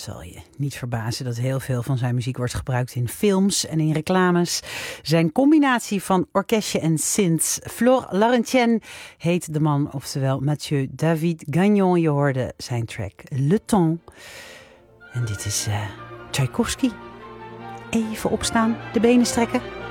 zal je niet verbazen dat heel veel van zijn muziek wordt gebruikt in films en in reclames. Zijn combinatie van orkestje en synths. Flore Laurentienne heet de man, oftewel Mathieu David Gagnon. Je hoorde zijn track Le Temps. En dit is Tchaikovsky. Even opstaan, de benen strekken.